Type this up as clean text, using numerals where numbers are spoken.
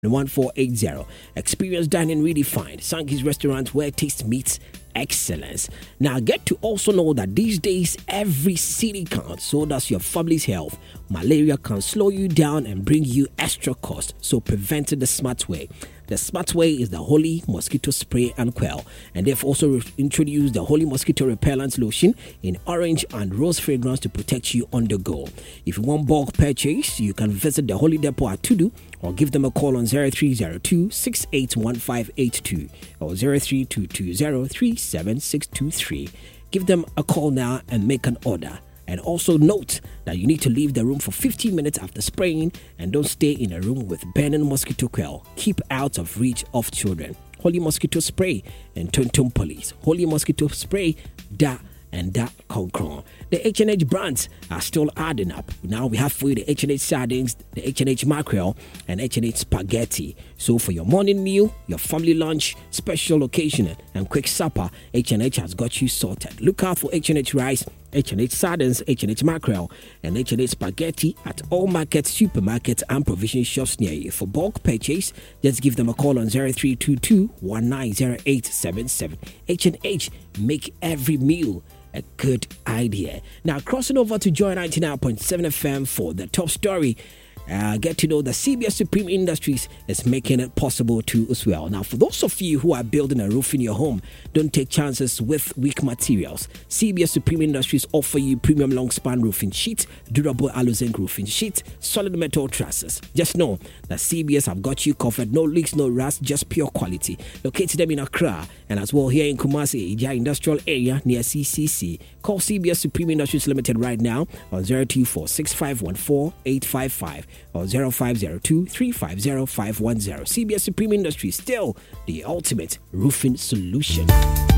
1480. Experience dining redefined. Sankey's restaurant where taste meets excellence. Now get to also know that these days every city counts, so does your family's health. Malaria can slow you down and bring you extra cost, so prevent it the smart way. The smart way is the Holy Mosquito Spray and Quell, and they've also introduced the Holy Mosquito Repellent Lotion in orange and rose fragrance to protect you on the go. If you want bulk purchase, you can visit the Holy Depot at Tudu or give them a call on 0302 681582 or 03220 Give them a call now and make an order. And also note that you need to leave the room for 15 minutes after spraying, and don't stay in a room with burning mosquito coil. Keep out of reach of children. Holy Mosquito Spray and Tonton Police. Holy Mosquito Spray, da and da concron. The H&H brands are still adding up. Now we have for you the H&H sardines, the H&H mackerel, and H&H spaghetti. So for your morning meal, your family lunch, special occasion, and quick supper, H&H has got you sorted. Look out for H&H rice, H&H sardines, H&H mackerel, and H&H spaghetti at all markets, supermarkets, and provision shops near you. For bulk purchase, just give them a call on 0322 190877. H&H, make every meal a good idea. Now, crossing over to Joy 99.7 FM for the top story. Get to know that CBS Supreme Industries is making it possible too as well. Now, for those of you who are building a roof in your home, don't take chances with weak materials. CBS Supreme Industries offer you premium long span roofing sheet, durable alu-zinc roofing sheet, solid metal trusses. Just know that CBS have got you covered. No leaks, no rust, just pure quality. Locate them in Accra and as well here in Kumasi, Ija Industrial Area near CCC. Call CBS Supreme Industries Limited right now on 024 6514 855 or 0502 350 510. CBS Supreme Industries, still the ultimate roofing solution.